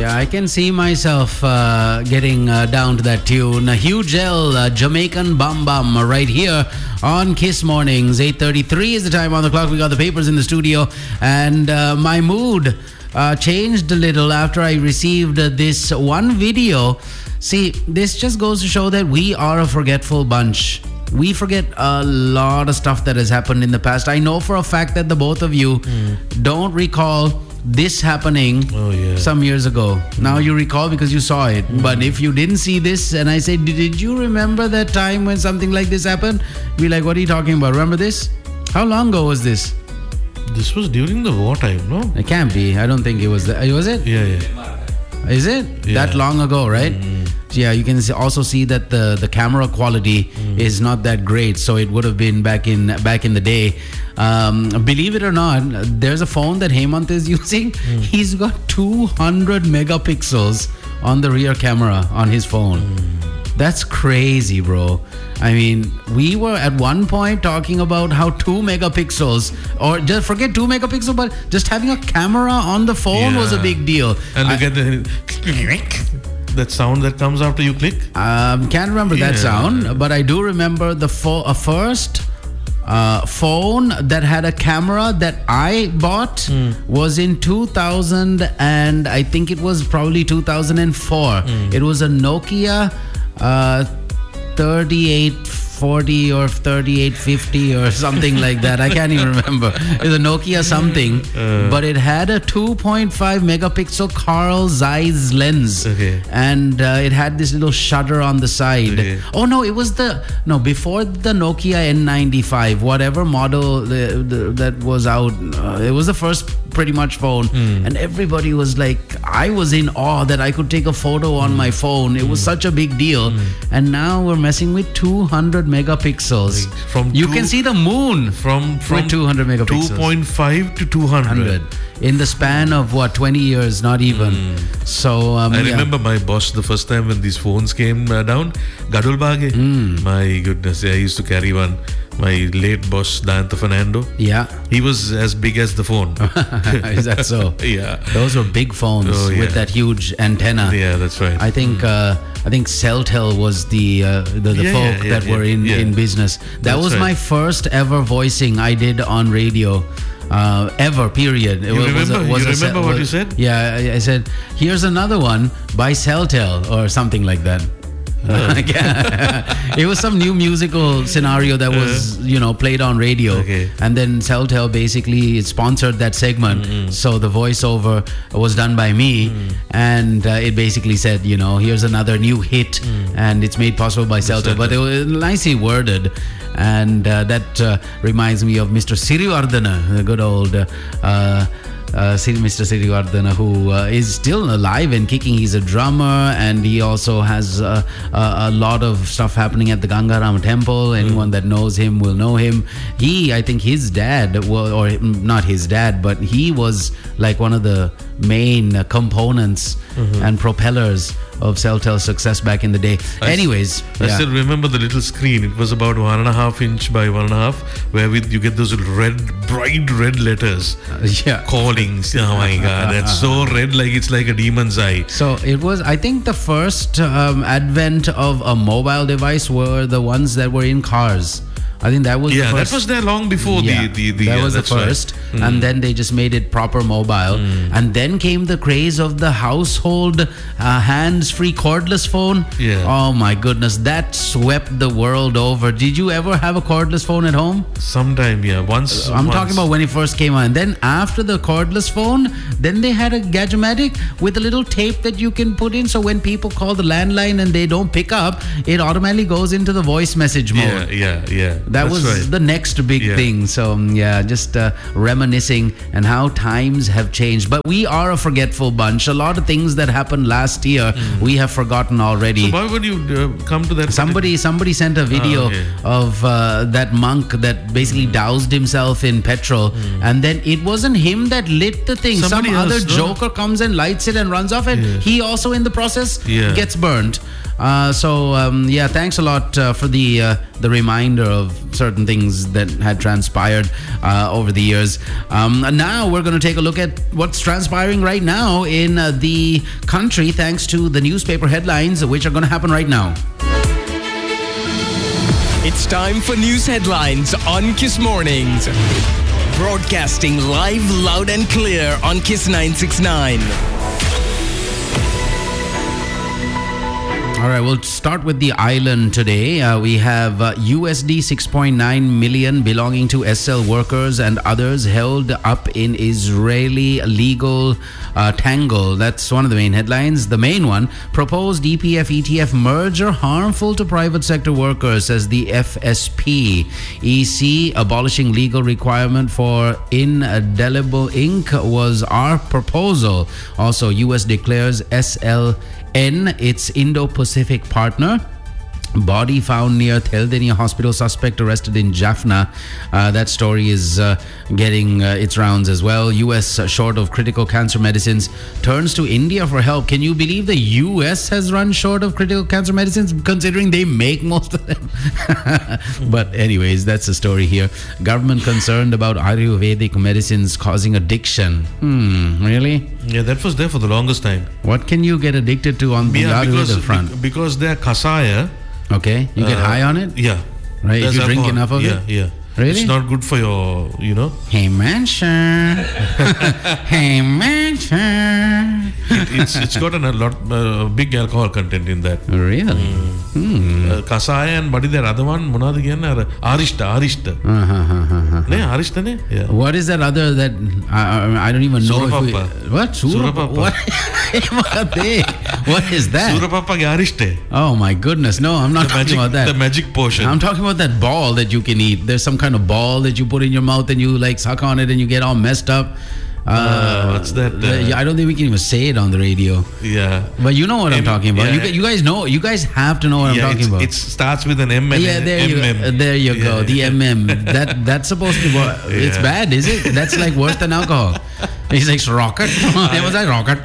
Yeah, I can see myself getting down to that tune. Huge L, Jamaican Bum Bum, right here on Kiss Mornings. 8:33 is the time on the clock. We got the papers in the studio, and my mood changed a little after I received this one video. See, this just goes to show that we are a forgetful bunch. We forget a lot of stuff that has happened in the past. I know for a fact that the both of you don't recall this happening some years ago. Now you recall because you saw it. But if you didn't see this and I say, did you remember that time when something like this happened? Be like, what are you talking about? Remember this? How long ago was this? This was during the wartime, no? It can't be. I don't think it was. Was it? Yeah. Is it? Yeah. That long ago, right? Yeah, you can also see that the camera quality is not that great. So it would have been back in the day. Believe it or not, there's a phone that Hemant is using. He's got 200 megapixels on the rear camera on his phone. That's crazy, bro. I mean, we were at one point talking about how 2 megapixels, or just forget 2 megapixels, but just having a camera on the phone was a big deal. And look at that sound that comes after you click. Can't remember that sound, but I do remember the first phone that had a camera that I bought was in 2000, and I think it was probably 2004. It was a Nokia 3840 or 3850 or something like that. I can't even remember. It was a Nokia something, but it had a 2.5 megapixel Carl Zeiss lens, and it had this little shutter on the side. Oh no, it was before the Nokia N95, whatever model that was out. It was the first pretty much phone, and everybody was like, I was in awe that I could take a photo on my phone. It was such a big deal, and now we're messing with 200 megapixels. You can see the moon from with 200 megapixels. 2.5 to 200 in the span of 20 years, not even. So I remember my boss the first time when these phones came down, Gadul Bage. My goodness, I used to carry one. My late boss, Dayanta Fernando. Yeah. He was as big as the phone. Is that so? Yeah. Those were big phones with that huge antenna. Yeah, that's right. I think Celtel was the folk that were in business. That was my first ever voicing I did on radio. Ever, period. You remember what you said? Yeah, I said, here's another one by Celtel or something like that. It was some new musical scenario that was played on radio, and then Celtel basically sponsored that segment. So the voiceover was done by me, and it basically said, here's another new hit, and it's made possible by Celtel. But it was nicely worded, and that reminds me of Mr. Sirivardhana, the good old Mr. Sirivardhana, who is still alive and kicking. He's a drummer, and he also has a lot of stuff happening at the Gangaram temple. Anyone that knows him will know him. I think his dad, or not his dad, but he was like one of the main components and propellers of Celtel's success back in the day. I still remember the little screen. It was about 1.5 inch by 1.5, where you get those bright red letters. Callings. Oh my God, that's so red, like it's like a demon's eye. So it was, I think, the first advent of a mobile device were the ones that were in cars. I think that was the first. That was there long before that was the first, and then they just made it proper mobile, and then came the craze of the household hands-free cordless phone. Oh my goodness, that swept the world over. Did you ever have a cordless phone at home? Sometime, once. I'm talking about when it first came out, and then after the cordless phone, then they had a Gadgematic with a little tape that you can put in, so when people call the landline and they don't pick up, it automatically goes into the voice message mode. That was the next big thing. So just reminiscing and how times have changed. But we are a forgetful bunch. A lot of things that happened last year we have forgotten already. So why would you come to that? Somebody sent a video of that monk that basically doused himself in petrol, and then it wasn't him that lit the thing. Some other joker comes and lights it and runs off, and he also in the process gets burnt. Thanks a lot for the reminder of certain things that had transpired over the years. And now we're going to take a look at what's transpiring right now in the country, thanks to the newspaper headlines, which are going to happen right now. It's time for news headlines on Kiss Mornings. Broadcasting live, loud and clear on Kiss 969. All right, we'll start with the island today. We have USD 6.9 million belonging to SL workers and others held up in Israeli legal tangle. That's one of the main headlines. The main one, proposed EPF-ETF merger harmful to private sector workers, says the FSP. EC abolishing legal requirement for indelible ink was our proposal. Also, US declares SLN its Indo-Pacific partner. Body found near Theldenia Hospital. Suspect arrested in Jaffna. That story is getting its rounds as well. US short of critical cancer medicines, turns to India for help. Can you believe the US has run short of critical cancer medicines, considering they make most of them? But anyways, that's the story here. Government concerned about Ayurvedic medicines causing addiction. Really? Yeah, that was there for the longest time. What can you get addicted to on the Ayurveda front? Because they're kasaya. Okay, you get high on it? Yeah. Right, if you drink enough of it? Yeah. Really? It's not good for your, Hey, man, sir. Hey, man, sir. It's got a lot big alcohol content in that. Really? Kasaya and buddy, the other one, Munad again, Arishta. Arishta ne? Yeah. What is that other that I don't even know? Surapapa. What? Surapapa. What is that? Surapapa ke Arishte. Oh my goodness. No, I'm not talking about that. The magic potion. I'm talking about that ball that you can eat. There's some kind of ball that you put in your mouth and you like suck on it and you get all messed up. What's that? I don't think we can even say it on the radio. Yeah. But you know what I'm talking about. Yeah. You guys know. You guys have to know what I'm talking about. It starts with an M and there you go. The MM. That's supposed to be. It's bad, is it? That's like worse than alcohol. He's like rocket. It was like rocket.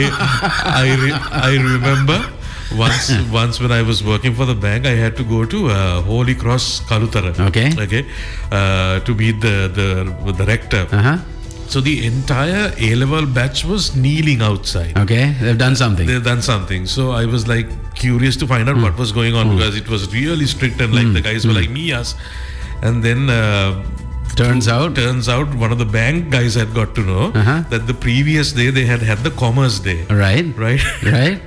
I remember. Once when I was working for the bank, I had to go to Holy Cross, Kalutara. Okay. To meet the rector. So the entire A-level batch was kneeling outside. Okay, they've done something. So I was like curious to find out what was going on because it was really strict and like the guys were like me, yes. And then turns out one of the bank guys had got to know that the previous day they had the Commerce Day. Right.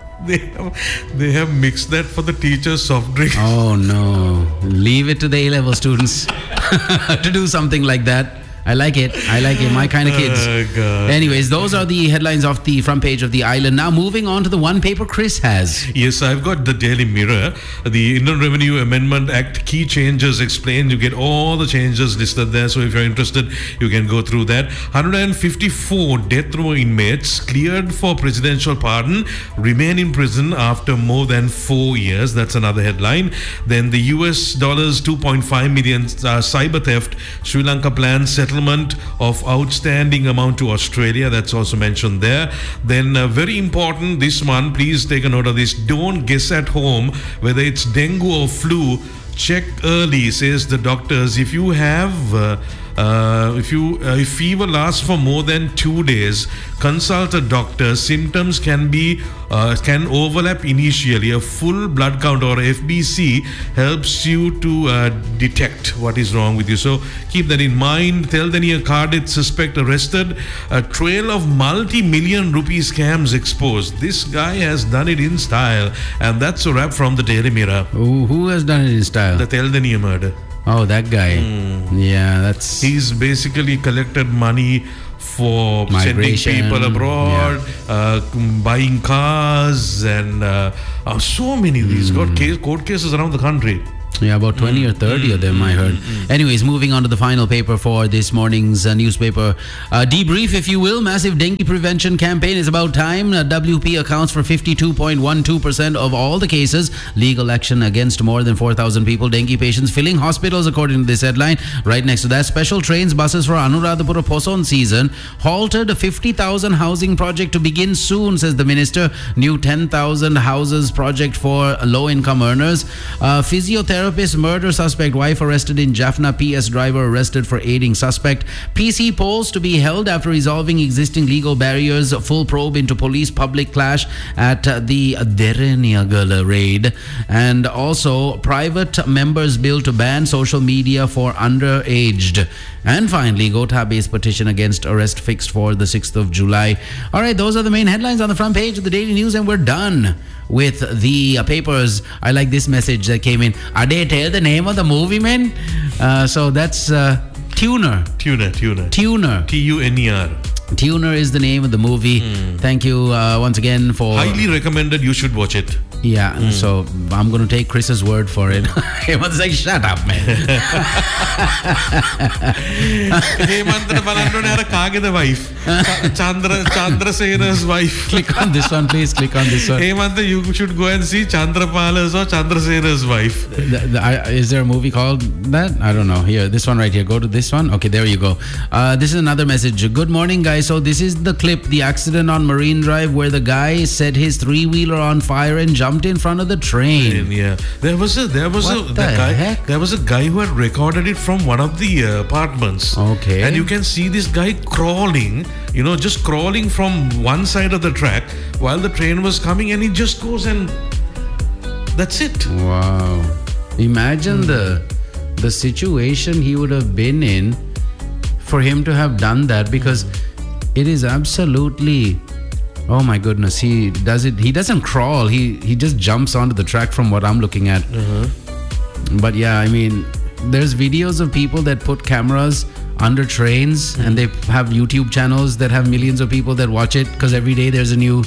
They have mixed that for the teachers' soft drink. Oh no! Leave it to the A-level students to do something like that. I like it. My kind of kids. God. Anyways, those are the headlines off the front page of the island. Now moving on to the one paper Chris has. Yes, I've got the Daily Mirror. The Inland Revenue Amendment Act key changes explained. You get all the changes listed there. So if you're interested, you can go through that. 154 death row inmates cleared for presidential pardon remain in prison after more than 4 years. That's another headline. Then the US dollars 2.5 million cyber theft. Sri Lanka plans settlement of outstanding amount to Australia. That's also mentioned there. Then very important, this one, please take a note of this. Don't guess at home whether it's dengue or flu. Check early, says the doctors. If you have if fever lasts for more than 2 days, consult a doctor. Symptoms can overlap initially. A full blood count or FBC helps you to detect what is wrong with you. So keep that in mind. Theldenia Cardit suspect arrested. A trail of multi-million rupee scams exposed. This guy has done it in style, and that's a wrap from the Daily Mirror. Who has done it in style? The Theldenia murder. Oh, that guy. Yeah, he's basically collected money for migration, sending people abroad, buying cars, and so many. He's got court cases around the country. Yeah, about 20 or 30 of them, I heard. Anyways, moving on to the final paper for this morning's newspaper. Debrief, if you will. Massive dengue prevention campaign is about time. WP accounts for 52.12% of all the cases. Legal action against more than 4,000 people. Dengue patients filling hospitals, according to this headline. Right next to that, special trains, buses for Anuradhapura Poson season. Halted 50,000 housing project to begin soon, says the minister. New 10,000 houses project for low-income earners. Physiotherapy murder suspect, wife arrested in Jaffna. PS driver arrested for aiding suspect. PC polls to be held after resolving existing legal barriers. Full probe into police public clash at the Dereniagala raid. And also private members bill to ban social media for underaged. And finally, Gotab's petition against arrest fixed for the 6th of July. All right, those are the main headlines on the front page of the Daily News, and we're done with the papers. I like this message that came in. Ade, tell the name of the movie, man. So that's Tuner. Tuner. Tuner. Tuner. Tuner is the name of the movie. Thank you once again for... Highly recommended. You should watch it. Yeah, so I'm going to take Chris's word for it. He was like, shut up, man. wife. Chandrasena's wife. Click on this one, please. Click on this one. Hemanta, you should go and see Chandrapala's or Chandrasena's wife. Is there a movie called that? I don't know. Here, this one right here. Go to this one. Okay, there you go. This is another message. Good morning, guys. So this is the clip, the accident on Marine Drive where the guy set his three-wheeler on fire and jumped in front of the train. Yeah, there was a guy who had recorded it from one of the apartments. Okay, and you can see this guy crawling, just crawling from one side of the track while the train was coming, and he just goes and that's it. Wow! Imagine the situation he would have been in for him to have done that, because it is absolutely... Oh my goodness, he does it. He doesn't crawl. He just jumps onto the track from what I'm looking at. But yeah, I mean, there's videos of people that put cameras under trains and they have YouTube channels that have millions of people that watch it, because every day there's a new,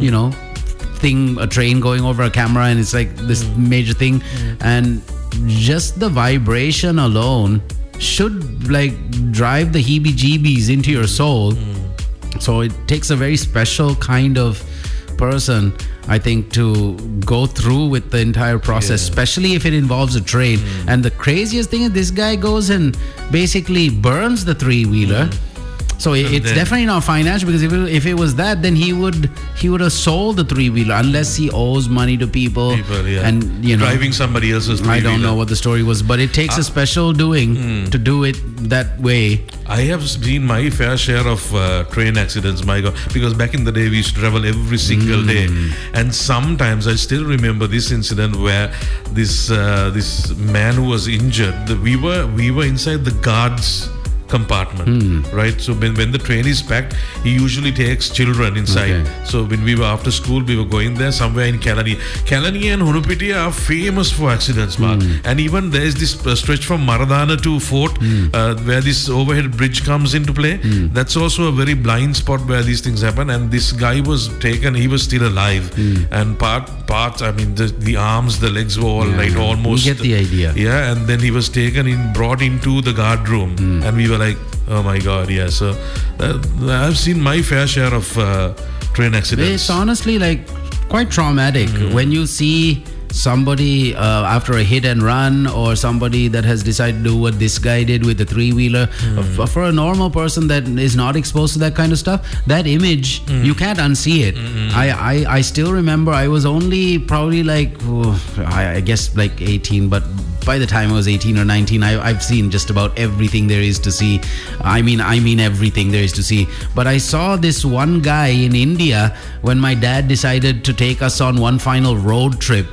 thing, a train going over a camera, and it's like this major thing. And just the vibration alone should like drive the heebie-jeebies into your soul. So it takes a very special kind of person, I think, to go through with the entire process, especially if it involves a train. And the craziest thing is this guy goes and basically burns the three-wheeler. So it's definitely not financial, because if it was that, then he would have sold the three-wheeler, unless he owes money to people and driving somebody else's three-wheeler. I don't know what the story was, but it takes a special doing to do it that way. I have seen my fair share of train accidents, my God, because back in the day we used to travel every single day, and sometimes I still remember this incident where this man who was injured, we were inside the guards compartment, right? So when the train is packed, he usually takes children inside. So when we were after school, we were going there somewhere in Kelani. Kelani and Hunupiti are famous for accidents, Mark. And even there is this stretch from Maradana to Fort where this overhead bridge comes into play. That's also a very blind spot where these things happen. And this guy was taken, he was still alive. And parts, I mean, the arms, the legs were all like almost... You get the idea. Yeah, and then he was brought into the guard room. And we were like, oh my God, yeah. So I've seen my fair share of train accidents. It's honestly like quite traumatic when you see somebody after a hit and run, or somebody that has decided to do what this guy did with the three-wheeler. For a normal person that is not exposed to that kind of stuff, that image, you can't unsee it. I still remember, I was only probably like, I guess like 18, but by the time I was 18 or 19, I've seen just about everything there is to see. I mean everything there is to see. But I saw this one guy in India when my dad decided to take us on one final road trip.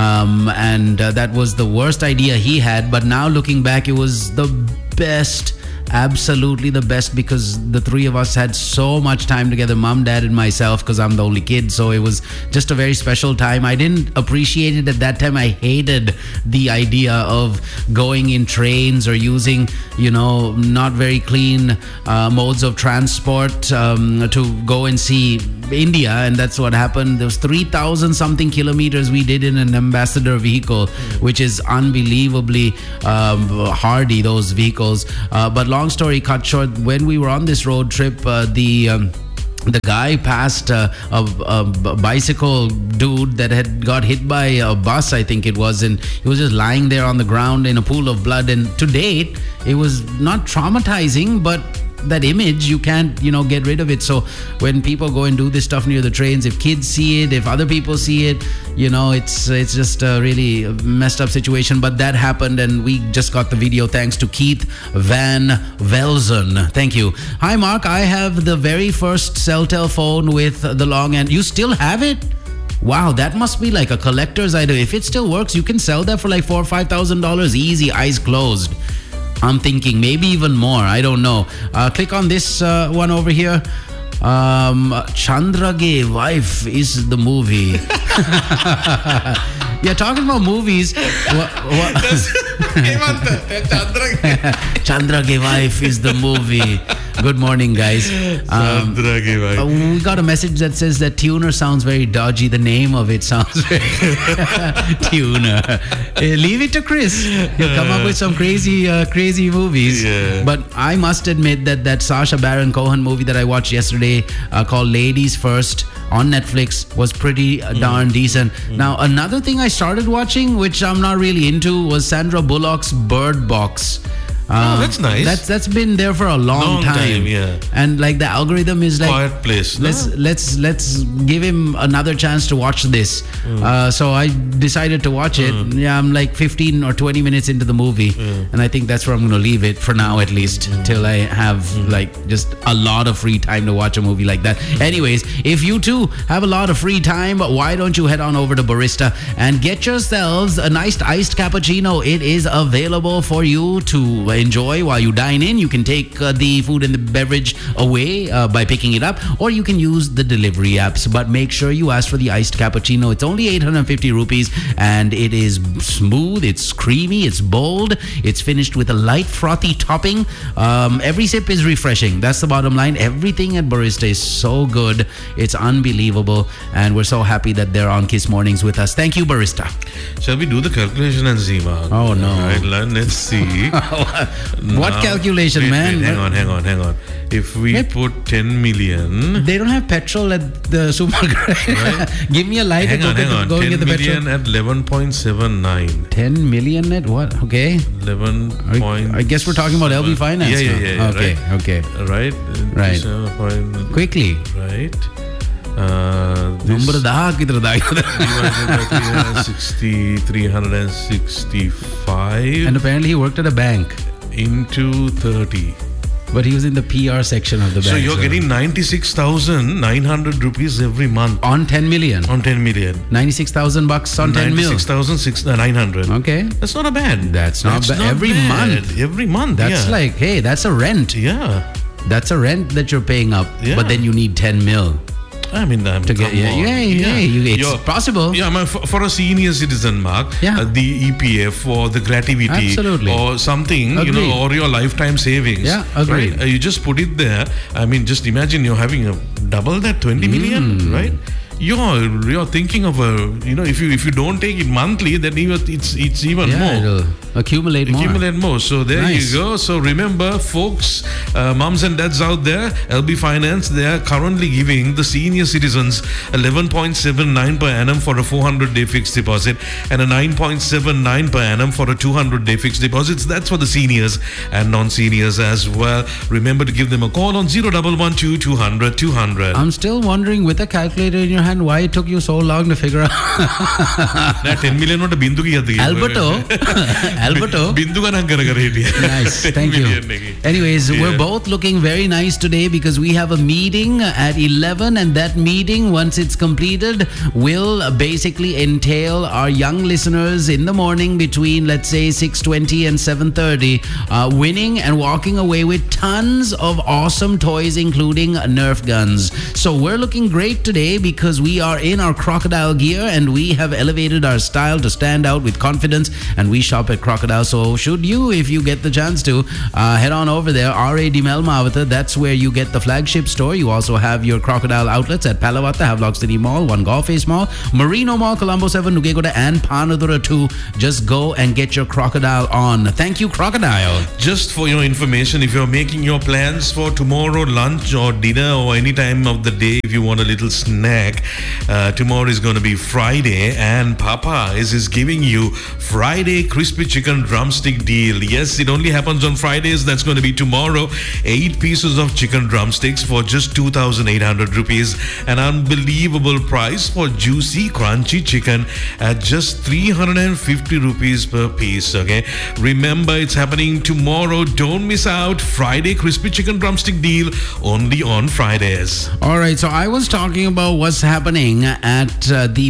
And that was the worst idea he had. But now looking back, it was the best. Absolutely the best, because the three of us had so much time together, mom, dad and myself, because I'm the only kid. So it was just a very special time. I didn't appreciate it at that time. I hated the idea of going in trains or using, not very clean modes of transport to go and see India, and that's what happened. There was 3,000 something kilometers we did in an Ambassador vehicle, which is unbelievably hardy, those vehicles. But long story cut short, when we were on this road trip, the guy passed a bicycle dude that had got hit by a bus, I think it was, and he was just lying there on the ground in a pool of blood. And to date, it was not traumatizing, but that image, you can't, get rid of it. So when people go and do this stuff near the trains, if kids see it, if other people see it, it's just a really messed up situation. But that happened, and we just got the video thanks to Keith Van Velzen. Thank you. Hi, Mark. I have the very first Celtel phone with the long end. You still have it? Wow, that must be like a collector's item. If it still works, you can sell that for like $4,000 or $5,000 easy, eyes closed. I'm thinking maybe even more. I don't know. Click on this one over here. Chandrage Wife is the movie. Yeah, talking about movies. Chandrage Wife is the movie. Good morning, guys. We got a message that says that Tuner sounds very dodgy. The name of it sounds very Tuner. Leave it to Chris. He'll come up with some crazy movies. Yeah. But I must admit that Sacha Baron Cohen movie that I watched yesterday called Ladies First on Netflix was pretty darn decent. Now, another thing I started watching, which I'm not really into, was Sandra Bullock's Bird Box. That's nice. That's been there for a long time. Yeah. And like the algorithm is like, Quiet Place. Let's give him another chance to watch this. So I decided to watch it. Yeah, I'm like 15 or 20 minutes into the movie, and I think that's where I'm going to leave it for now, at least till I have like just a lot of free time to watch a movie like that. Anyways, if you too have a lot of free time, why don't you head on over to Barista and get yourselves a nice iced cappuccino? It is available for you to enjoy while you dine in. You can take the food and the beverage away by picking it up, or you can use the delivery apps. But make sure you ask for the iced cappuccino. It's only 850 rupees, and it is smooth, it's creamy, it's bold, it's finished with a light frothy topping. Every sip is refreshing. That's the bottom line. Everything at Barista is so good. It's unbelievable, and we're so happy that they're on Kiss Mornings with us. Thank you, Barista. Shall we do the calculation and see, Mark? Oh, no. All right, let's see. What calculation, man? Wait, hang on. If we put 10 million... They don't have petrol at the supermarket. Right? Give me a light hang and go 10 get the million petrol. at 11.79. 10 million at what? Okay. 11. I guess we're talking about LB Finance. Yeah. Okay. Right? Quickly. Right. Number da kidhar da. 365. And apparently he worked at a bank. Into 30. But he was in the PR section of the bank. So you're getting 96,900 rupees every month. On 10 million? On 10 million. 96,000 bucks on 10 million? 96,900. Okay. That's not a bad. That's not bad. Every month. Every month, That's like, hey, that's a rent. Yeah. That's a rent that you're paying up. Yeah. But then you need 10 mil. I mean, to get it's possible. Yeah, for a senior citizen, Mark, the EPF or the gratuity or something, Agreed. Or your lifetime savings. Yeah, agreed. Right? You just put it there. I mean, just imagine you're having double that 20 million, right? You're thinking of if you don't take it monthly, then it's even more. It'll accumulate more. So there you go. So remember, folks, moms and dads out there, LB Finance, they are currently giving the senior citizens 11.79 per annum for a 400-day fixed deposit and a 9.79 per annum for a 200-day fixed deposit. That's for the seniors and non-seniors as well. Remember to give them a call on 0112 200 200. I'm still wondering, with a calculator in your hand, why it took you so long to figure out. That 10 million not a bindu ki Alberto. Bindu ka nang kara. Nice, thank you. Anyways, we're both looking very nice today because we have a meeting at 11, and that meeting, once it's completed, will basically entail our young listeners in the morning between, let's say, 6:20 and 7:30, winning and walking away with tons of awesome toys, including Nerf guns. So we're looking great today because we are in our crocodile gear and we have elevated our style to stand out with confidence, and we shop at crocodile. So should you, if you get the chance to, head on over there, R.A. Dimel Mawata. That's where you get the flagship store. You also have your crocodile outlets at Palavatta, Havelock City Mall, One Golf Face Mall, Marino Mall, Colombo 7, Nugegoda, and Panadura 2. Just go and get your crocodile on. Thank you, Crocodile. Just for your information, if you're making your plans for tomorrow lunch or dinner or any time of the day, if you want a little snack, tomorrow is going to be Friday, and Papa is giving you Friday crispy chicken drumstick deal. Yes, it only happens on Fridays. That's going to be tomorrow. 8 pieces of chicken drumsticks for just 2,800 rupees. An unbelievable price for juicy, crunchy chicken at just 350 rupees per piece. Okay, remember, it's happening tomorrow. Don't miss out. Friday crispy chicken drumstick deal only on Fridays. All right, so I was talking about what's happening at the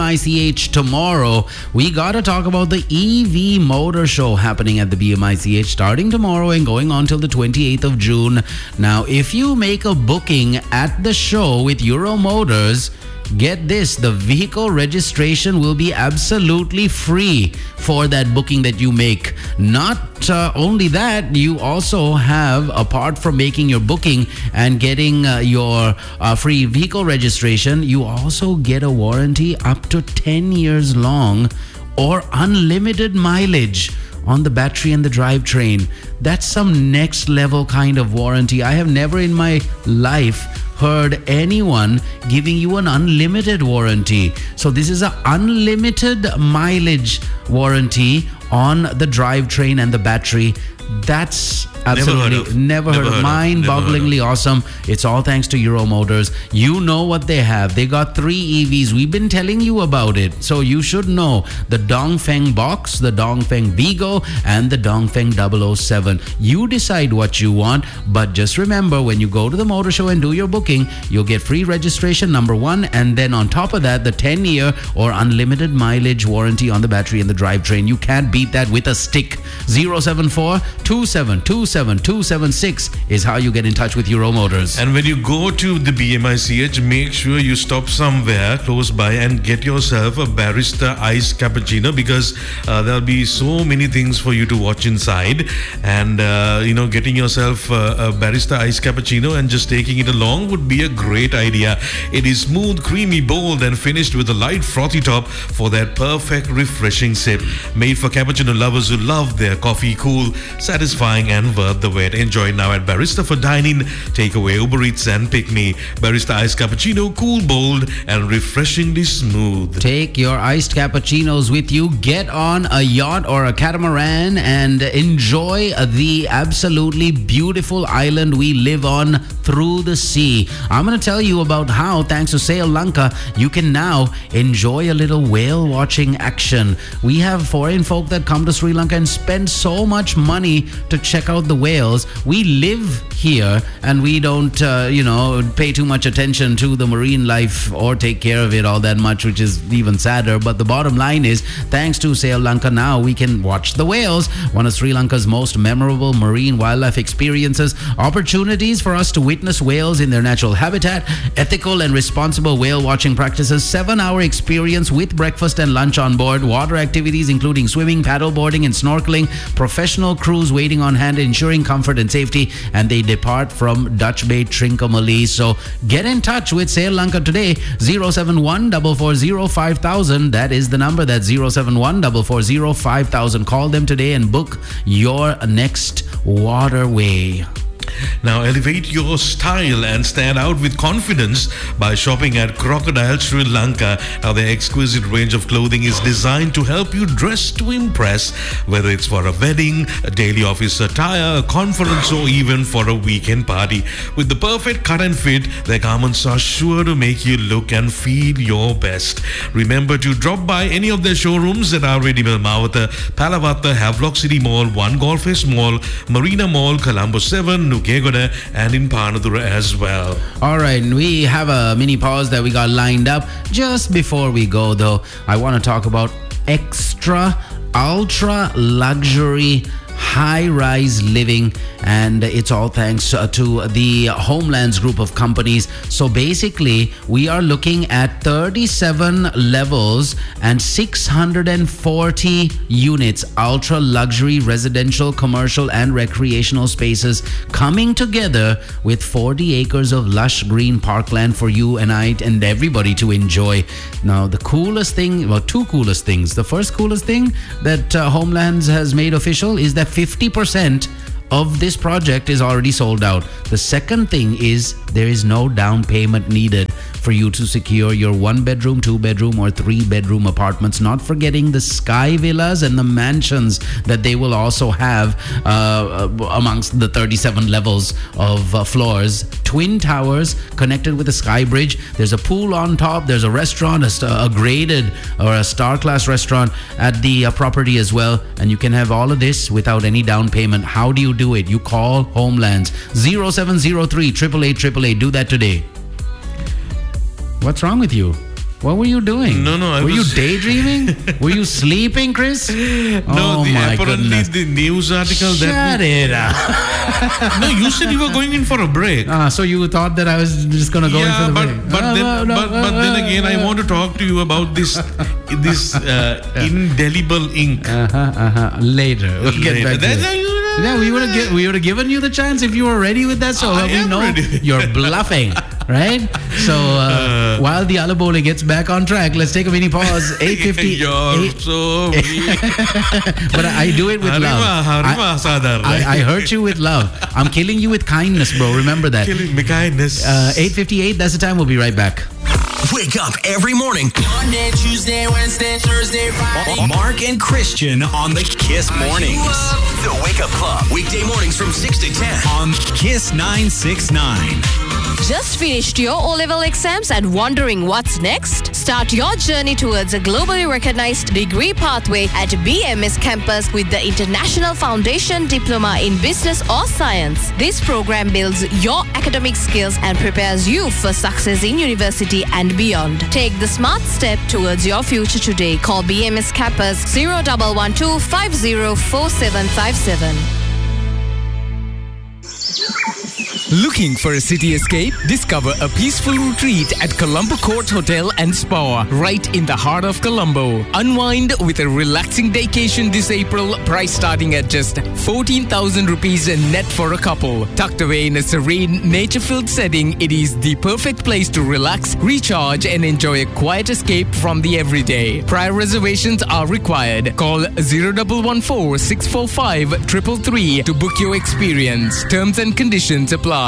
BMICH tomorrow. We got to talk about the EV Motor Show happening at the BMICH starting tomorrow and going on till the 28th of June. Now, if you make a booking at the show with Euro Motors, get this, the vehicle registration will be absolutely free for that booking that you make. Not only that, you also have, apart from making your booking and getting your free vehicle registration, you also get a warranty up to 10 years long or unlimited mileage on the battery and the drivetrain. That's some next level kind of warranty. I have never in my life heard anyone giving you an unlimited warranty. So this is an unlimited mileage warranty on the drivetrain and the battery. That's absolutely never heard of. Mind-bogglingly awesome. It's all thanks to Euro Motors. You know what they have. They got 3 EVs. We've been telling you about it, so you should know. The Dongfeng Box, the Dongfeng Vigo, and the Dongfeng 007. You decide what you want, but just remember, when you go to the motor show and do your booking, you'll get free registration, number one, and then on top of that, the 10-year or unlimited mileage warranty on the battery and the drivetrain. You can't beat that with a stick. 074-2727-276 is how you get in touch with Euro Motors. And when you go to the BMICH, make sure you stop somewhere close by and get yourself a Barista Iced Cappuccino, because there'll be so many things for you to watch inside. And, getting yourself a Barista Iced Cappuccino and just taking it along would be a great idea. It is smooth, creamy, bold, and finished with a light frothy top for that perfect, refreshing sip. Made for cappuccino lovers who love their coffee cool, satisfying, and worth the wait. Enjoy it now at Barista for dine-in, takeaway, Uber Eats, and Pick Me. Barista Iced Cappuccino, cool, bold, and refreshingly smooth. Take your iced cappuccinos with you. Get on a yacht or a catamaran and enjoy the absolutely beautiful island we live on through the sea. I'm going to tell you about how, thanks to Sail Lanka, you can now enjoy a little whale watching action. We have foreign folk that come to Sri Lanka and spend so much money to check out the whales. We live here and we don't, pay too much attention to the marine life or take care of it all that much, which is even sadder. But the bottom line is, thanks to Sail Lanka, now we can watch the whales, one of Sri Lanka's most memorable marine wildlife experiences. Opportunities for us to witness whales in their natural habitat, ethical and responsible whale watching practices, 7-hour experience with breakfast and lunch on board, water activities including swimming, paddleboarding, and snorkeling, professional crews waiting on hand, ensuring comfort and safety, and they depart from Dutch Bay Trincomalee. So get in touch with Sail Lanka today. 071-440-5000. That is the number. That's 071-440-5000. Call them today and book your next waterway. Now elevate your style and stand out with confidence by shopping at Crocodile Sri Lanka. Now their exquisite range of clothing is designed to help you dress to impress, whether it's for a wedding, a daily office attire, a conference, or even for a weekend party. With the perfect cut and fit, their garments are sure to make you look and feel your best. Remember to drop by any of their showrooms at R.A. Dimel Mawata, Palavatta, Havelock City Mall, One Golf Face Mall, Marina Mall, Colombo 7, Nugegoda, and in Panadura as well. All right, we have a mini pause that we got lined up. Just before we go, though, I want to talk about extra ultra luxury high-rise living, and it's all thanks to the Homelands group of companies. So basically, we are looking at 37 levels and 640 units, ultra-luxury residential, commercial, and recreational spaces coming together with 40 acres of lush green parkland for you and I and everybody to enjoy. Now, the coolest thing, well, two coolest things. The first coolest thing that Homelands has made official is that 50% of this project is already sold out. The second thing is there is no down payment needed for you to secure your 1-bedroom, 2-bedroom, or 3-bedroom apartments. Not forgetting the sky villas and the mansions that they will also have amongst the 37 levels of floors. Twin towers connected with a sky bridge. There's a pool on top. There's a restaurant, a graded or a star class restaurant at the property as well. And you can have all of this without any down payment. How do you do it? You call Homelands 0703 888 888. Do that today. What's wrong with you? What were you doing? No, Were you daydreaming? Were you sleeping, Chris? No, apparently the news article Shut it up. No, you said you were going in for a break. So you thought that I was just going to go in for the break. But then again, I want to talk to you about this indelible ink. Later. We'll get back to it. Yeah, we would have given you the chance if you were ready with that. So we know you're bluffing, right? So while the Alabole gets back on track, let's take a mini pause. 8:50. You're so weak. But I do it with love. I hurt you with love. I'm killing you with kindness, bro. Remember that. Killing me kindness. 8:58. That's the time. We'll be right back. Wake up every morning. Monday, Tuesday, Wednesday, Thursday, Friday. Mark and Christian on the Kiss Mornings. The Wake Up Club. Weekday mornings from 6 to 10 on Kiss 969. Just finished your O-level exams and wondering what's next? Start your journey towards a globally recognized degree pathway at BMS campus with the International Foundation Diploma in Business or Science. This program builds your academic skills and prepares you for success in university and beyond. Take the smart step towards your future today. Call BMS campus 0112 504757. Looking for a city escape? Discover a peaceful retreat at Colombo Court Hotel and Spa, right in the heart of Colombo. Unwind with a relaxing vacation this April, price starting at just 14,000 rupees net for a couple. Tucked away in a serene, nature-filled setting, it is the perfect place to relax, recharge, and enjoy a quiet escape from the everyday. Prior reservations are required. Call 0114 645 333 to book your experience. Terms and conditions apply.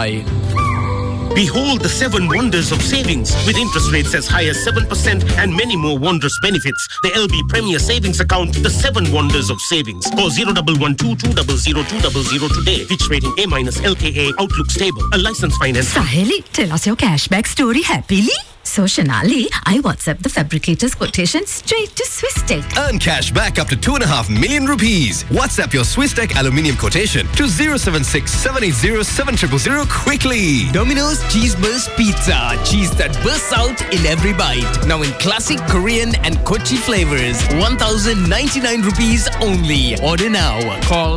Behold the 7 wonders of savings with interest rates as high as 7% and many more wondrous benefits. The LB Premier Savings Account, the 7 wonders of savings. Call 0112 200 200 today. Fitch rating A- LKA, outlook stable. A licensed finance. Saheli, tell us your cashback story happily. So, Shanali, I WhatsApp the fabricator's quotation straight to Swisstech. Earn cash back up to 2.5 million rupees. WhatsApp your Swisstech aluminium quotation to 076 780 7000 quickly. Domino's Cheese Burst Pizza. Cheese that bursts out in every bite. Now in classic Korean and Kochi flavors. 1,099 rupees only. Order now. Call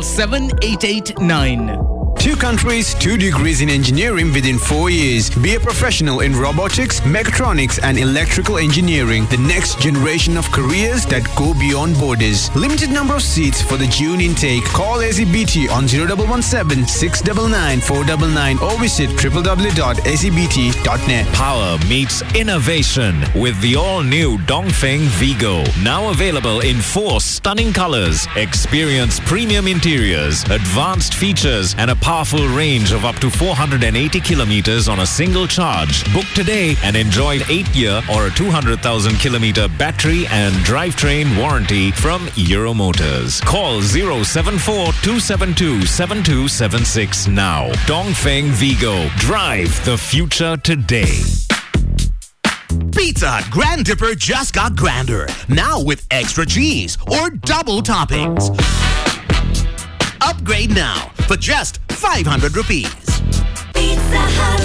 7889. 2 countries, 2 degrees in engineering within 4 years. Be a professional in robotics, mechatronics and electrical engineering. The next generation of careers that go beyond borders. Limited number of seats for the June intake. Call SEBT on 0117 699 499 or visit www.sebt.net. Power meets innovation with the all-new Dongfeng Vigo. Now available in 4 stunning colors. Experience premium interiors, advanced features and a powerful range of up to 480 kilometers on a single charge. Book today and enjoy an 8-year or a 200,000 kilometer battery and drivetrain warranty from Euro Motors. Call 074 272 7276 now. Dongfeng Vigo. Drive the future today. Pizza Hut Grand Dipper just got grander. Now with extra cheese or double toppings. Upgrade now for just 500 rupees. Pizza Hut.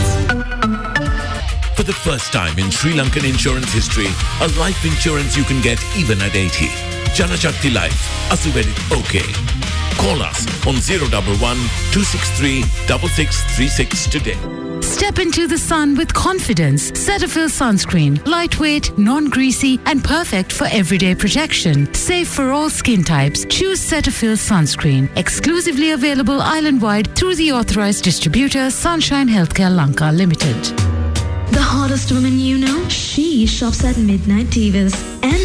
For the first time in Sri Lankan insurance history, a life insurance you can get even at 80. Janashakti Life. Asuvedit okay. Call us on 011-263-6636 today. Step into the sun with confidence. Cetaphil sunscreen. Lightweight, non-greasy and perfect for everyday protection. Safe for all skin types. Choose Cetaphil sunscreen. Exclusively available island-wide through the authorized distributor Sunshine Healthcare Lanka Limited. The hottest woman you know? She shops at Midnight Divas. And